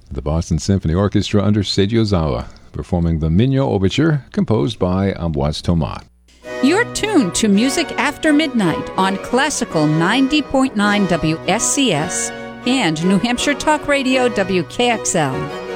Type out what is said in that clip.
The Boston Symphony Orchestra under Seiji Ozawa, performing the Mignot Overture, composed by Ambroise Thomas. You're tuned to Music After Midnight on Classical 90.9 WSCS and New Hampshire Talk Radio WKXL.